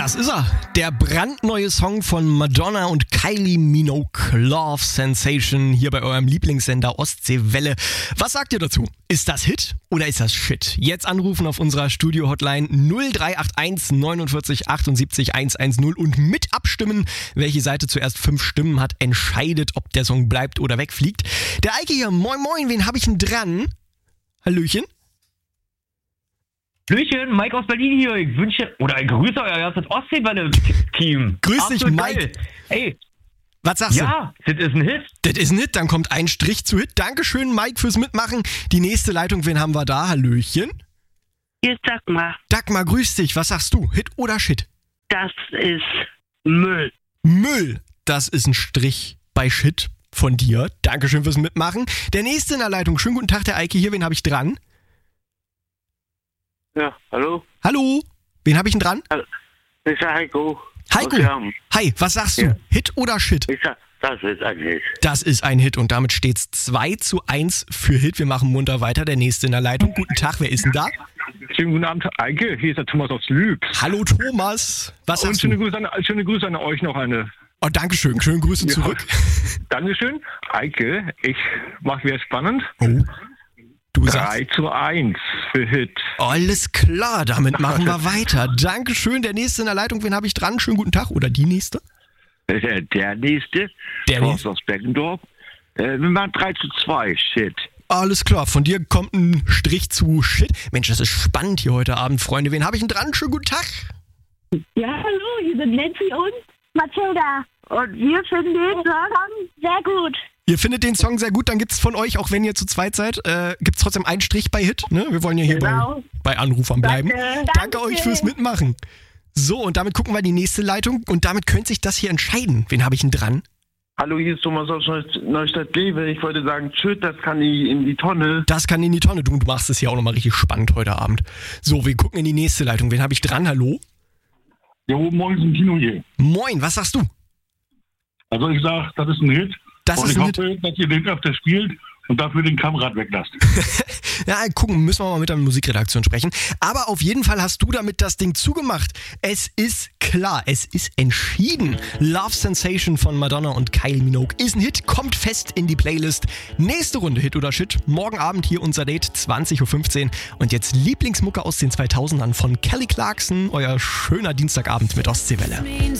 Das ist er. Der brandneue Song von Madonna und Kylie Minogue, Love Sensation, hier bei eurem Lieblingssender Ostseewelle. Was sagt ihr dazu? Ist das Hit oder ist das Shit? Jetzt anrufen auf unserer Studio-Hotline 0381 49 78 110 und mit abstimmen. Welche Seite zuerst 5 Stimmen hat, entscheidet, ob der Song bleibt oder wegfliegt. Der Eike hier, moin moin, wen habe ich denn dran? Hallöchen? Hallöchen, Mike aus Berlin hier. Ich wünsche, oder ich grüße euer erstes Ostseewelle-Team. Grüß dich, Absolut Mike. geil. Ey, Was sagst du? ja, das ist ein Hit. Das ist ein Hit, dann kommt ein Strich zu Hit. Dankeschön, Mike, fürs Mitmachen. Die nächste Leitung, wen haben wir da? Hallöchen? Hier ist Dagmar. Dagmar, grüß dich. Was sagst du? Hit oder Shit? Das ist Müll. Müll. Das ist ein Strich bei Shit von dir. Dankeschön fürs Mitmachen. Der nächste in der Leitung. Schönen guten Tag, der Eike hier. Wen habe ich dran? Ja, hallo? Hallo? Wen habe ich denn dran? Das ist der Heiko. Heiko. Okay, Hi, was sagst du? Ja. Hit oder Shit? ich sag, das ist ein Hit. Das ist ein Hit und damit steht's 2:1 für Hit. Wir machen munter weiter. Der nächste in der Leitung. Guten Tag, wer ist denn da? Schönen guten Abend, Eike. Hier ist der Thomas aus Lübs. Hallo Thomas. Was Und sagst schöne du? Grüße an euch noch eine. Oh, Dankeschön. Schönen Grüße Ja. zurück. Dankeschön. Eike, ich mach wieder spannend. Oh. Du sagst. 3:1 für Hit. Alles klar, damit machen wir weiter. Dankeschön. Der nächste in der Leitung, wen habe ich dran? Schönen guten Tag. Oder die nächste? Der nächste, Der Thorsten nächste. aus Beckendorf. Wir machen 3:2, Shit. Alles klar, von dir kommt ein Strich zu Shit. Mensch, das ist spannend hier heute Abend, Freunde. Wen habe ich denn dran? Schönen guten Tag. Ja, hallo, hier sind Nancy und Mathilda. Und wir finden den Song sehr gut. Ihr findet den Song sehr gut, dann gibt's von euch, auch wenn ihr zu zweit seid, gibt's trotzdem einen Strich bei Hit. Ne? Wir wollen ja hier Genau. bei Anrufern bleiben. Danke. Danke euch fürs Mitmachen. So, und damit gucken wir die nächste Leitung und damit könnte sich das hier entscheiden. Wen habe ich denn dran? Hallo, hier ist Thomas aus Neustadt-Glewe. Ich wollte sagen, tschüss, das kann in die Tonne. Das kann in die Tonne. Du machst es ja auch nochmal richtig spannend heute Abend. So, wir gucken in die nächste Leitung. Wen habe ich dran? Hallo? Jo, moin, sind Tino hier. Moin, was sagst du? Also ich sag, das ist ein Hit. Das und ist ich ein Hit. hoffe, dass ihr den öfter spielt und dafür den Kamerad weglasst. Ja, gucken, müssen wir mal mit der Musikredaktion sprechen. Aber auf jeden Fall hast du damit das Ding zugemacht. Es ist klar, es ist entschieden. Love Sensation von Madonna und Kylie Minogue ist ein Hit, kommt fest in die Playlist. Nächste Runde Hit oder Shit. Morgen Abend hier unser Date, 20:15 Uhr. Und jetzt Lieblingsmucke aus den 2000ern von Kelly Clarkson. Euer schöner Dienstagabend mit Ostseewelle.